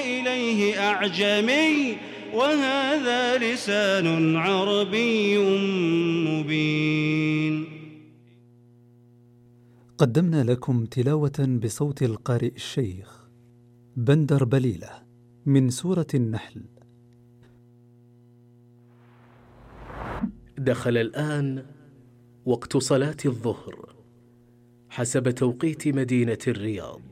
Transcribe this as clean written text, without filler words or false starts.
إليه أعجمي وهذا لسان عربي مبين. قدمنا لكم تلاوة بصوت القارئ الشيخ بندر بليلة من سورة النحل. دخل الآن وقت صلاة الظهر حسب توقيت مدينة الرياض.